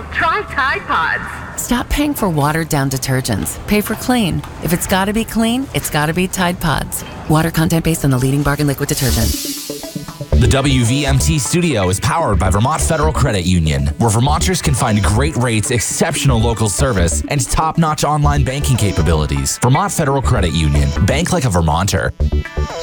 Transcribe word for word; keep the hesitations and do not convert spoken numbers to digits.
try Tide Pods. Stop paying for watered-down detergents. Pay for clean. If it's gotta be clean, it's gotta be Tide Pods. Water content based on the leading bargain liquid detergent. The W V M T studio is powered by Vermont Federal Credit Union, where Vermonters can find great rates, exceptional local service, and top-notch online banking capabilities. Vermont Federal Credit Union. Bank like a Vermonter.